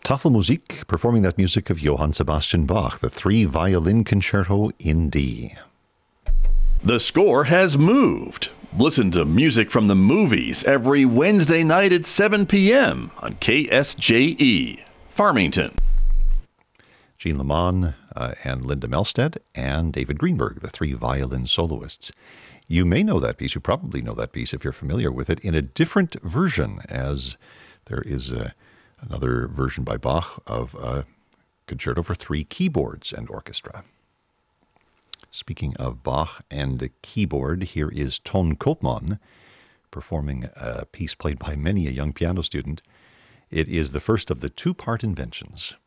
Tafelmusik, performing that music of Johann Sebastian Bach, the 3-violin concerto in D. The Score has moved. Listen to music from the movies every Wednesday night at 7 p.m. on KSJE, Farmington. Jean Lamont and Linda Melstead and David Greenberg, the 3-violin soloists. You may know that piece, you probably know that piece if you're familiar with it, in a different version, as there is another version by Bach of a concerto for 3 keyboards and orchestra. Speaking of Bach and the keyboard, here is Ton Koopman performing a piece played by many a young piano student. It is the first of the 2-part inventions.